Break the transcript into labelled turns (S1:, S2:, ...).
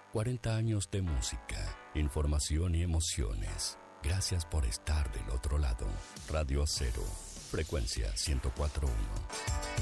S1: 40 años de música, información y emociones. Gracias por estar del otro lado. Radio Cero, frecuencia 104.1.